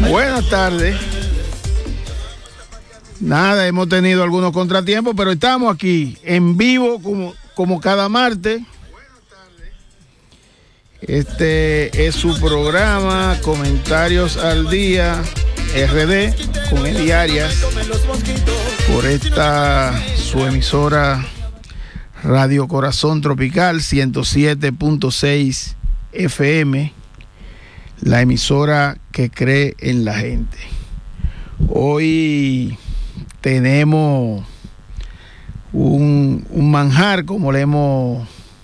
Buenas tardes. Nada, hemos tenido algunos contratiempos, pero estamos aquí en vivo como cada martes. Este es su programa Comentarios al Día RD con Eddie Arias por esta su emisora Radio Corazón Tropical 107.6 FM, la emisora que cree en la gente. Hoy tenemos un manjar como le hemos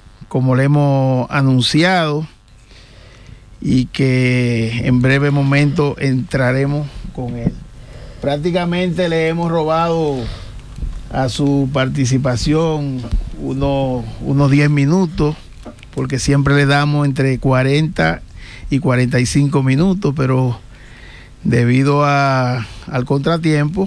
anunciado y que en breve momento entraremos con él. Prácticamente le hemos robado a su participación unos 10 minutos, porque siempre le damos entre 40 y 45 minutos, pero debido al contratiempo,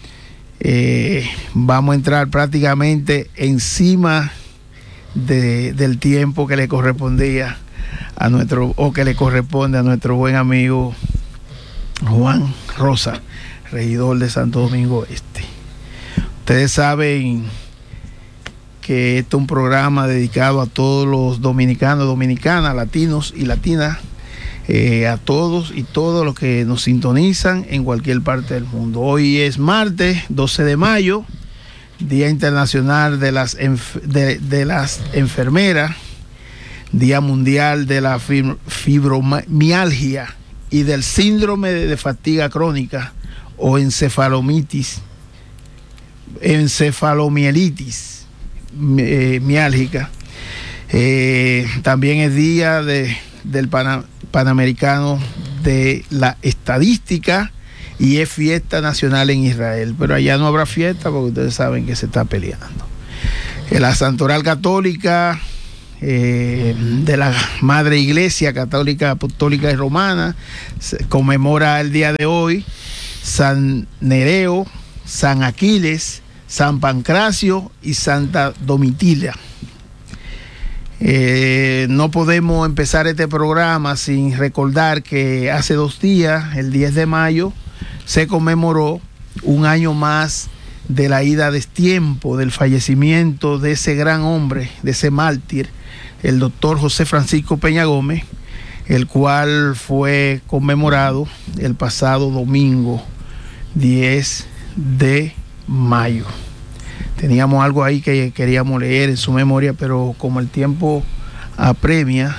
vamos a entrar prácticamente encima del tiempo que le correspondía que le corresponde a nuestro buen amigo Juan Rosa, regidor de Santo Domingo Este. Ustedes saben que este es un programa dedicado a todos los dominicanos, dominicanas, latinos y latinas, a todos y todos los que nos sintonizan en cualquier parte del mundo. Hoy es martes 12 de mayo, Día Internacional de las Enfermeras, Día Mundial de la Fibromialgia y del Síndrome de Fatiga Crónica o encefalomielitis miálgica. También es Día del Panamericano de la Estadística y es fiesta nacional en Israel, pero allá no habrá fiesta porque ustedes saben que se está peleando. La Santoral Católica de la Madre Iglesia Católica, Apostólica y Romana conmemora el día de hoy San Nereo, San Aquiles, San Pancracio y Santa Domitila. No podemos empezar este programa sin recordar que hace 2 días, el 10 de mayo, se conmemoró un año más de la ida a destiempo, del fallecimiento de ese gran hombre, de ese mártir, el doctor José Francisco Peña Gómez, el cual fue conmemorado el pasado domingo 10 de mayo. Teníamos algo ahí que queríamos leer en su memoria, pero como el tiempo apremia,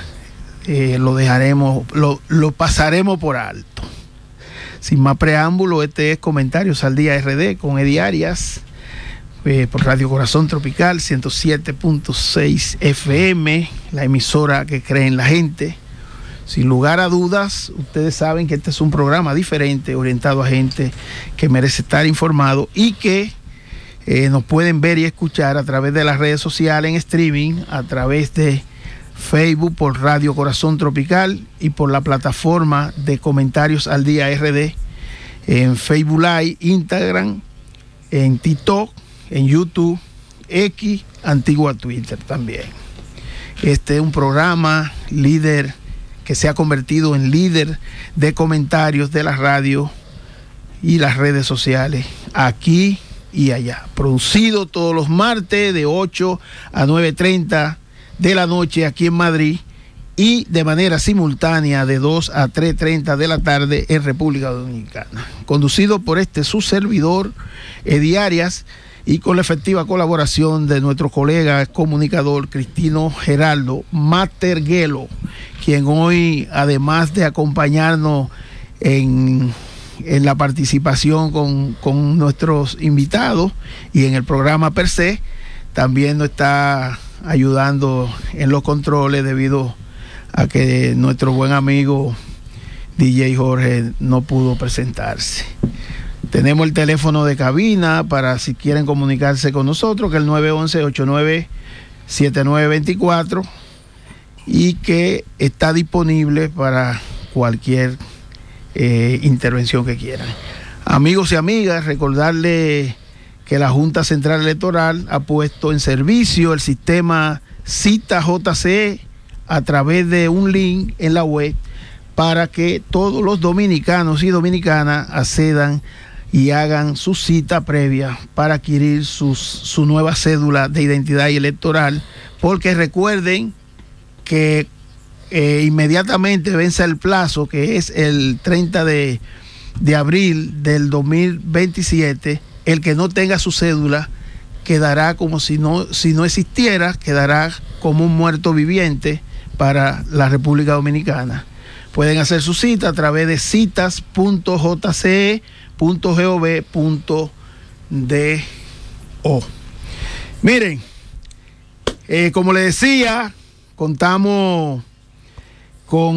lo pasaremos por alto. Sin más preámbulo, este es Comentarios al Día RD con Eddie Arias, por Radio Corazón Tropical 107.6 FM, la emisora que cree en la gente. Sin lugar a dudas, ustedes saben que este es un programa diferente, orientado a gente que merece estar informado y que nos pueden ver y escuchar a través de las redes sociales en streaming, a través de Facebook por Radio Corazón Tropical y por la plataforma de Comentarios al Día RD, en Facebook Live, Instagram, en TikTok, en YouTube, X, antigua Twitter también. Este es un programa líder que se ha convertido en líder de comentarios de la radio y las redes sociales aquí y allá. Producido todos los martes de 8 a 9:30 de la noche aquí en Madrid y de manera simultánea de 2 a 3:30 de la tarde en República Dominicana. Conducido por su servidor, Eddie Arias, y con la efectiva colaboración de nuestro colega comunicador Cristino Geraldo Materguelo, quien hoy, además de acompañarnos en la participación con nuestros invitados y en el programa per se, también nos está ayudando en los controles debido a que nuestro buen amigo DJ Jorge no pudo presentarse. Tenemos el teléfono de cabina para si quieren comunicarse con nosotros, que es el 911-89-7924 y que está disponible para cualquier intervención que quieran. Amigos y amigas, recordarles que la Junta Central Electoral ha puesto en servicio el sistema Cita JCE a través de un link en la web para que todos los dominicanos y dominicanas accedan y hagan su cita previa para adquirir su nueva cédula de identidad y electoral, porque recuerden que inmediatamente vence el plazo, que es el 30 de abril del 2027, el que no tenga su cédula quedará como si no existiera, quedará como un muerto viviente para la República Dominicana. Pueden hacer su cita a través de citas.jce.gov.do. Miren, como les decía, contamos con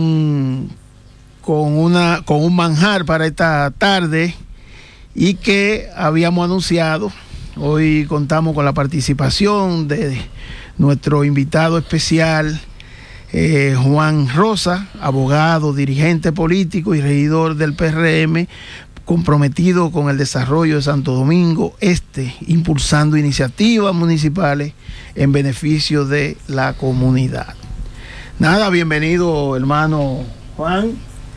un manjar para esta tarde y que habíamos anunciado. Hoy contamos con la participación de nuestro invitado especial, Juan Rosa, abogado, dirigente político y regidor del PRM, comprometido con el desarrollo de Santo Domingo Este, impulsando iniciativas municipales en beneficio de la comunidad. Nada, bienvenido, hermano Juan.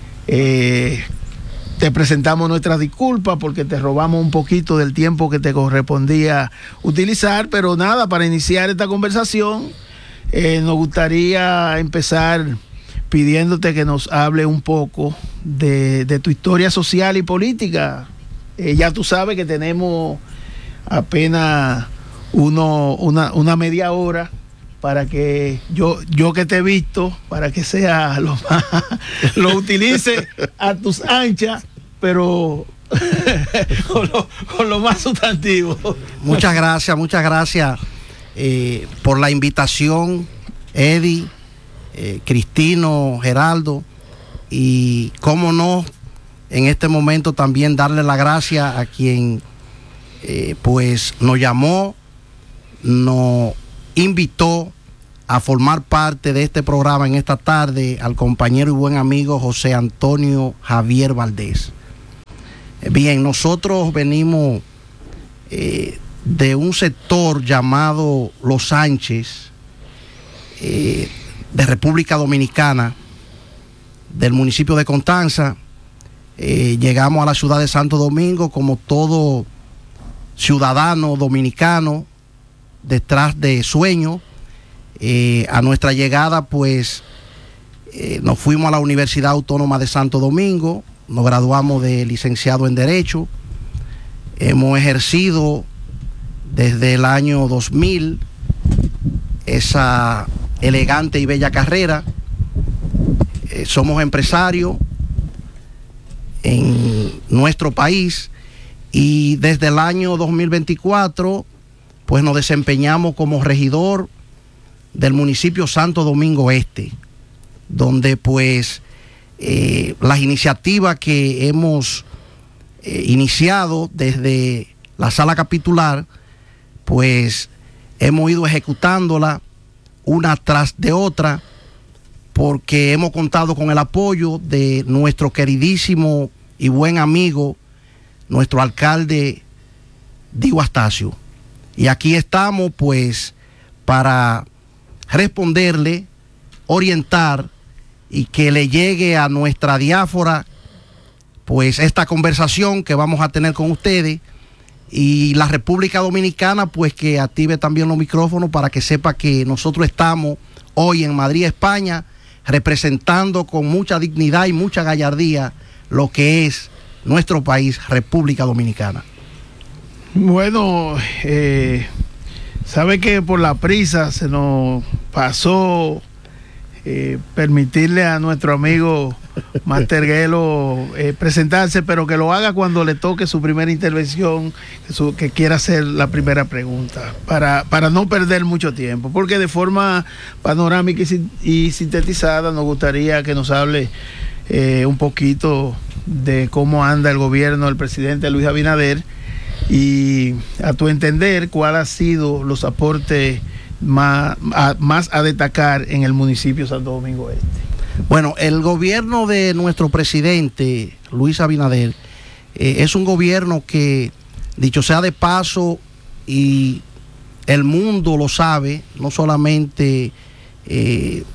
Te presentamos nuestras disculpas porque te robamos un poquito del tiempo que te correspondía utilizar, pero nada, para iniciar esta conversación, nos gustaría empezar pidiéndote que nos hable un poco de tu historia social y política. Ya tú sabes que tenemos apenas una media hora para que yo que te he visto, para que sea lo utilice a tus anchas, pero con lo más sustantivo. Muchas gracias por la invitación, Eddie, Cristino, Geraldo, y cómo no, en este momento también darle la gracia a quien pues nos llamó, nos invitó a formar parte de este programa en esta tarde, al compañero y buen amigo José Antonio Javier Valdés. Bien, nosotros venimos de un sector llamado Los Sánchez, de República Dominicana, del municipio de Constanza. Llegamos a la ciudad de Santo Domingo como todo ciudadano dominicano, detrás de sueños. A nuestra llegada, pues, nos fuimos a la Universidad Autónoma de Santo Domingo, nos graduamos de licenciado en Derecho, hemos ejercido desde el año 2000 esa elegante y bella carrera. Somos empresarios en nuestro país y desde el año 2024 pues nos desempeñamos como regidor del municipio Santo Domingo Este, donde pues las iniciativas que hemos iniciado desde la sala capitular, pues hemos ido ejecutándola una tras de otra, porque hemos contado con el apoyo de nuestro queridísimo y buen amigo, nuestro alcalde Diego Astacio. Y aquí estamos pues para responderle, orientar y que le llegue a nuestra diáspora pues esta conversación que vamos a tener con ustedes, y la República Dominicana pues que active también los micrófonos para que sepa que nosotros estamos hoy en Madrid, España, representando con mucha dignidad y mucha gallardía lo que es nuestro país, República Dominicana. Bueno, sabe que por la prisa se nos pasó permitirle a nuestro amigo Masterguelo presentarse, pero que lo haga cuando le toque su primera intervención, que quiera hacer la primera pregunta, para no perder mucho tiempo, porque de forma panorámica y sintetizada nos gustaría que nos hable un poquito de cómo anda el gobierno del presidente Luis Abinader, y a tu entender, ¿cuál ha sido los aportes más a destacar en el municipio Santo Domingo Este? Bueno, el gobierno de nuestro presidente Luis Abinader es un gobierno que, dicho sea de paso, y el mundo lo sabe, no solamente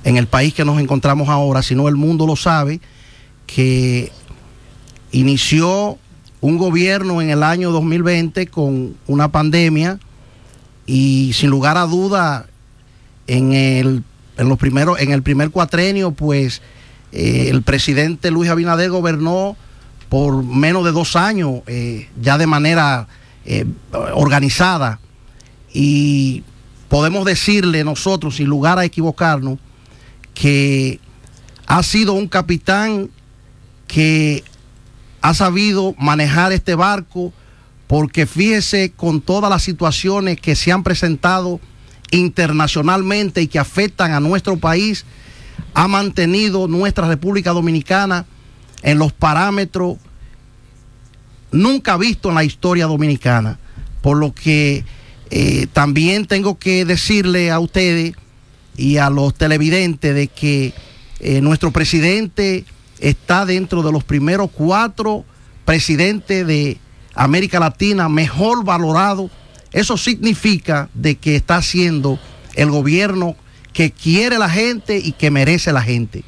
en el país que nos encontramos ahora, sino el mundo lo sabe, que inició un gobierno en el año 2020 con una pandemia y sin lugar a duda en el primer cuatrenio, pues el presidente Luis Abinader gobernó por menos de 2 años, ya de manera organizada, y podemos decirle nosotros, sin lugar a equivocarnos, que ha sido un capitán que ha sabido manejar este barco, porque fíjese, con todas las situaciones que se han presentado internacionalmente y que afectan a nuestro país, ha mantenido nuestra República Dominicana en los parámetros nunca vistos en la historia dominicana. Por lo que también tengo que decirle a ustedes y a los televidentes de que nuestro presidente está dentro de los primeros 4 presidentes de América Latina mejor valorado. Eso significa de que está haciendo el gobierno que quiere la gente y que merece la gente.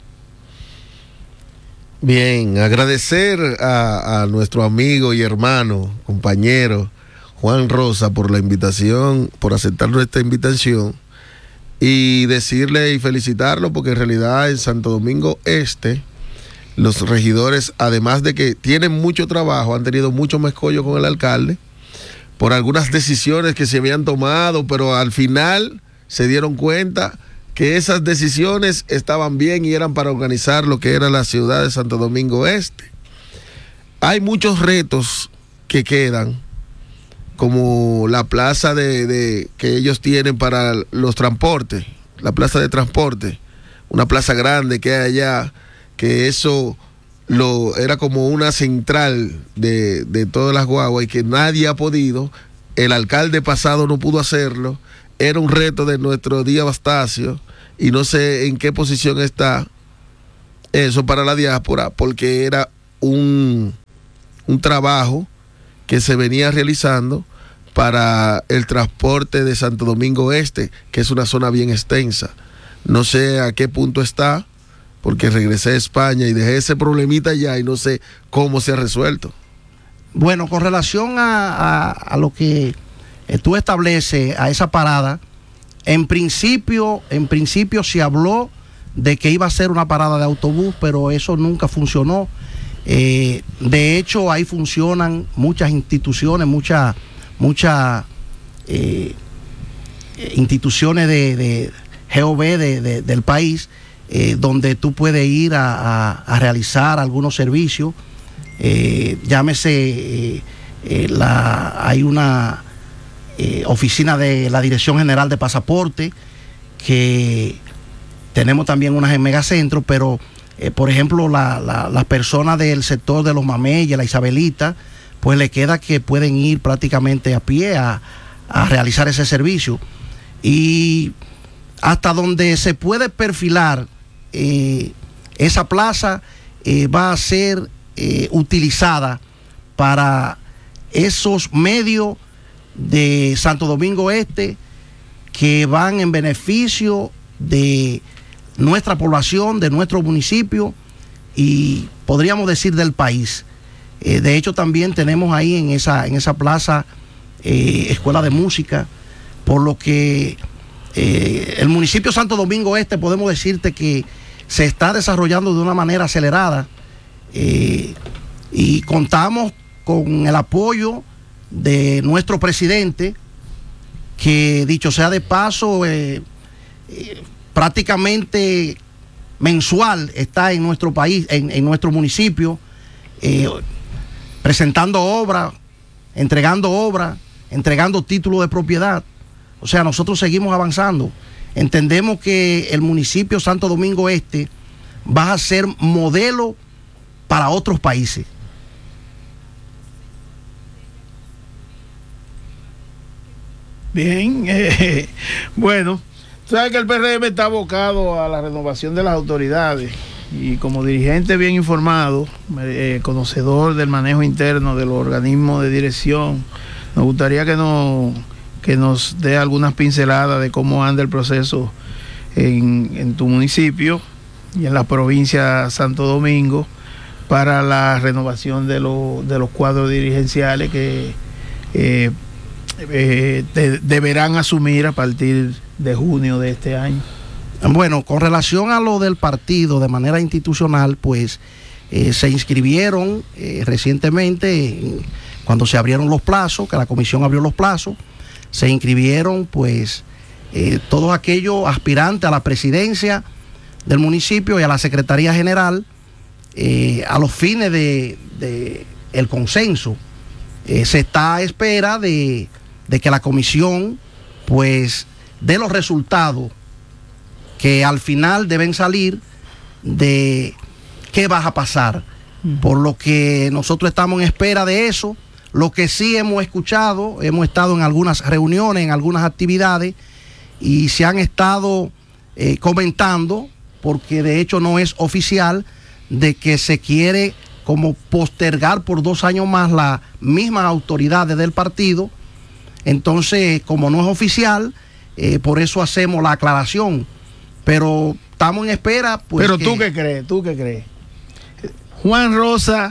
Bien, agradecer a nuestro amigo y hermano, compañero Juan Rosa por la invitación, por aceptar nuestra invitación, y decirle y felicitarlo porque en realidad en Santo Domingo Este los regidores, además de que tienen mucho trabajo, han tenido mucho mezcollo con el alcalde por algunas decisiones que se habían tomado, pero al final se dieron cuenta que esas decisiones estaban bien y eran para organizar lo que era la ciudad de Santo Domingo Este. Hay muchos retos que quedan, como la plaza que ellos tienen para los transportes, la plaza de transporte, una plaza grande que hay allá, que eso era como una central de todas las guaguas y que nadie ha podido. El alcalde pasado no pudo hacerlo. Era un reto de nuestro Díaz Bastacio y no sé en qué posición está eso para la diáspora, porque era un trabajo que se venía realizando para el transporte de Santo Domingo Este, que es una zona bien extensa. No sé a qué punto está, porque regresé a España y dejé ese problemita allá y no sé cómo se ha resuelto. Bueno, con relación a lo que tú estableces, a esa parada, en principio se habló de que iba a ser una parada de autobús, pero eso nunca funcionó. De hecho, ahí funcionan muchas instituciones, muchas instituciones de GOV del país, donde tú puedes ir a realizar algunos servicios. Llámese, hay una oficina de la Dirección General de Pasaporte, que tenemos también unas en Megacentro, pero por ejemplo las personas del sector de los Mameyes, la Isabelita, pues le queda que pueden ir prácticamente a pie a realizar ese servicio. Y hasta donde se puede perfilar, esa plaza va a ser utilizada para esos medios de Santo Domingo Este que van en beneficio de nuestra población, de nuestro municipio y podríamos decir del país. De hecho, también tenemos ahí en esa plaza escuela de música, por lo que el municipio de Santo Domingo Este podemos decirte que se está desarrollando de una manera acelerada, y contamos con el apoyo de nuestro presidente, que dicho sea de paso, prácticamente mensual está en nuestro país, en nuestro municipio, presentando obras, entregando títulos de propiedad. O sea, nosotros seguimos avanzando. Entendemos que el municipio Santo Domingo Este va a ser modelo para otros países. Bien, bueno, sabes que el PRM está abocado a la renovación de las autoridades y como dirigente bien informado, conocedor del manejo interno de los organismos de dirección, nos gustaría que nos dé algunas pinceladas de cómo anda el proceso en tu municipio y en la provincia de Santo Domingo para la renovación de los cuadros dirigenciales que deberán asumir a partir de junio de este año. Bueno, con relación a lo del partido de manera institucional, pues se inscribieron recientemente, cuando se abrieron los plazos, que la comisión abrió los plazos, se inscribieron pues todos aquellos aspirantes a la presidencia del municipio y a la Secretaría General a los fines de el consenso. Se está a espera de que la comisión pues dé los resultados que al final deben salir de qué va a pasar. Por lo que nosotros estamos en espera de eso. Lo que sí hemos escuchado, hemos estado en algunas reuniones, en algunas actividades, y se han estado comentando, porque de hecho no es oficial, de que se quiere como postergar por 2 años más las mismas autoridades del partido. Entonces, como no es oficial, por eso hacemos la aclaración. Pero estamos en espera. Pues, pero ¿tú qué crees? ¿Tú qué crees? Juan Rosa